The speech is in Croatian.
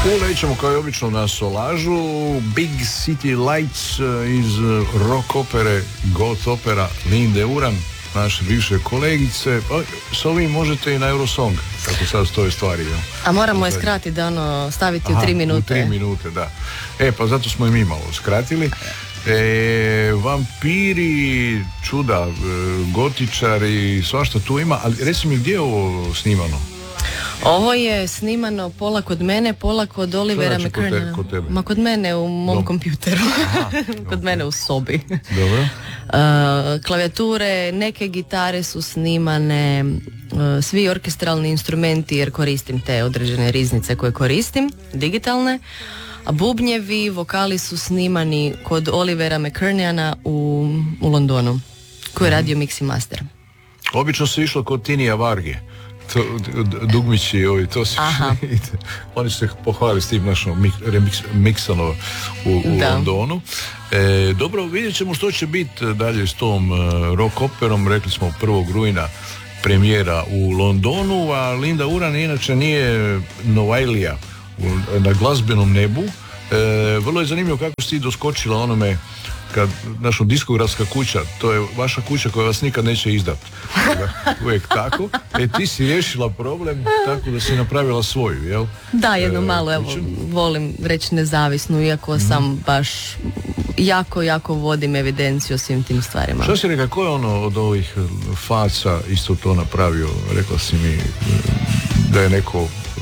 Ulećemo kao i obično na Solažu. Big City Lights iz rock opere, goth opera Linde Uran, naše bivše kolegice. S ovim možete i na Eurosong, kako sad stoje stvari. Ja. A moramo je skratiti da staviti u 3 minute. U 3 minute, da. Pa zato smo i mi malo skratili. Vampiri, čuda, gotičari, svašta tu ima, ali reci mi gdje je ovo snimano? Ovo je snimano pola kod mene, pola kod Olivera McKernana. Ma kod mene u mom kompjuteru. Kod mene u sobi. Dobro. Klavijature, neke gitare su snimane, svi orkestralni instrumenti, jer koristim te određene riznice koje koristim, digitalne. A bubnjevi, vokali su snimani kod Olivera McKernana u Londonu, koji je radio mix i master. Obično se išlo kod Tinija Varge. Dugmići to se oni se pohvali s tim našom miksano u Londonu. Dobro, vidjet ćemo što će biti dalje s tom rock operom. Rekli smo 1. rujna premijera u Londonu, a Linda Uran inače nije Novailija na glazbenom nebu. Vrlo je zanimljivo kako si ti doskočila onome kad naša diskografska kuća, to je vaša kuća koja vas nikad neće izdati. Uvijek tako. Ti si riješila problem tako da si napravila svoju, jel? Da, jedno malo, evo, volim reći nezavisnu, iako sam baš jako vodim evidenciju o svim tim stvarima. Što si rekla, ko je ono od ovih faca isto to napravio? Rekla si mi da je neko